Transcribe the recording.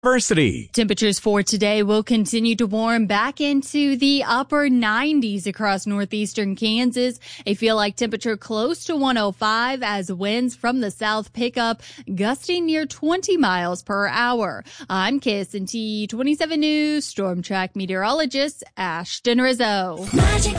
University. Temperatures for today will continue to warm back into the upper 90s across northeastern Kansas. A feel-like temperature close to 105 as winds from the south pick up, gusting near 20 miles per hour. I'm KSNT 27 News Storm Track meteorologist Ashton Rizzo.